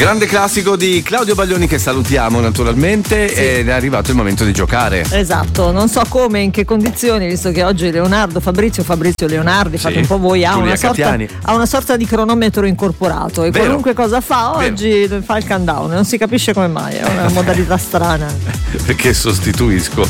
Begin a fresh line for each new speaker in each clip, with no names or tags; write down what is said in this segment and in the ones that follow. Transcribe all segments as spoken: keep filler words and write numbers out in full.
Grande classico di Claudio Baglioni, che salutiamo naturalmente, sì. Ed è arrivato il momento di giocare.
Esatto, non so come, in che condizioni, visto che oggi Leonardo Fabrizio Fabrizio Leonardi, sì. Fate un po' voi, ha una, sorta, ha una sorta di cronometro incorporato e Vero. qualunque cosa fa oggi Vero. fa il countdown, non si capisce come mai, è una modalità strana.
Perché sostituisco.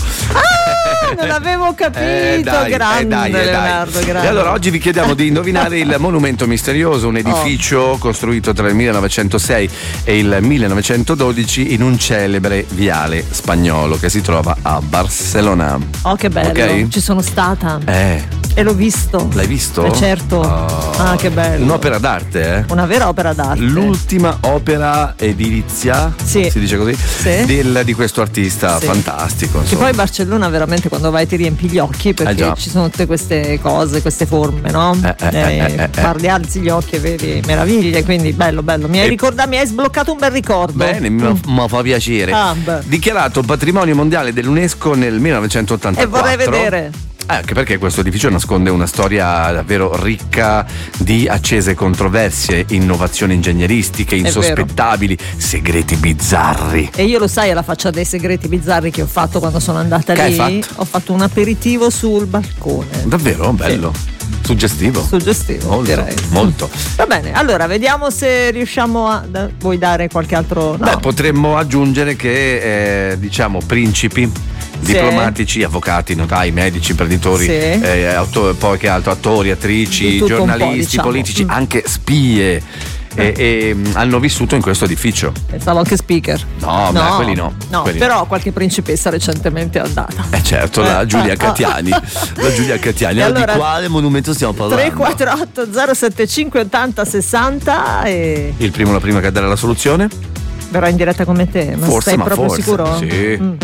Ah, non avevo capito, eh, dai, grande eh, dai, eh, Leonardo,
dai.
grande.
E allora oggi vi chiediamo di indovinare il monumento misterioso, un edificio oh. costruito tra il millenovecentosei e il millenovecentododici in un celebre viale spagnolo che si trova a Barcellona.
Oh, che bello, okay? Ci sono stata.
Eh.
E l'ho visto.
L'hai visto?
Eh, certo. Oh. Ah, che bello.
Un'opera d'arte, eh?
Una vera opera d'arte.
L'ultima opera edilizia,
sì.
si dice così,
sì.
del, di questo artista sì. fantastico.
Che poi Barcellona veramente quando vai ti riempi gli occhi perché eh ci sono tutte queste cose, queste forme, no? Eh, eh, eh, eh, eh, Guardi, alzi gli occhi e vedi meraviglie, quindi bello, bello. Mi hai, ricordato, mi hai sbloccato un bel ricordo.
Bene, mm. mi fa piacere.
Ah,
Dichiarato patrimonio mondiale dell'UNESCO nel millenovecentottantaquattro.
E vorrei vedere.
Eh, anche perché questo edificio nasconde una storia davvero ricca di accese controversie, innovazioni ingegneristiche insospettabili, segreti bizzarri.
E io lo sai alla faccia dei segreti bizzarri che ho fatto quando sono andata
che
lì?
Hai fatto?
Ho fatto un aperitivo sul balcone.
Davvero? Bello. Sì. Suggestivo.
Suggestivo,
molto,
direi.
Molto.
Va bene, allora vediamo se riusciamo a. Da, vuoi dare qualche altro. No.
Beh, potremmo aggiungere che eh, diciamo principi, sì. diplomatici, avvocati, notai, medici, imprenditori,
sì.
eh, auto, poi che altro, attori, attrici, giornalisti,
diciamo.
politici,
mm.
anche spie. E, e hanno vissuto in questo edificio.
Pensavo anche speaker.
No, no, beh, quelli no.
No,
quelli
però
no.
qualche principessa recentemente è andata.
Eh certo, la Giulia Catiani. La Giulia Catiani. Allora, allora, di quale monumento stiamo parlando?
tre quattro otto zero sette cinque ottanta sessanta e
il primo, la prima che dà la soluzione?
verrà in diretta come te, ma
forse,
stai
ma
proprio
forse,
sicuro?
Sì. Mm.